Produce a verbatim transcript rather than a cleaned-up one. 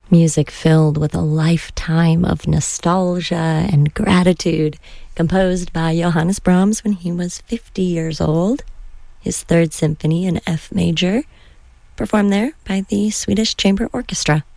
Music filled with a lifetime of nostalgia and gratitude, composed by Johannes Brahms when he was fifty years old. His Third Symphony in F major, performed there by the Swedish Chamber Orchestra.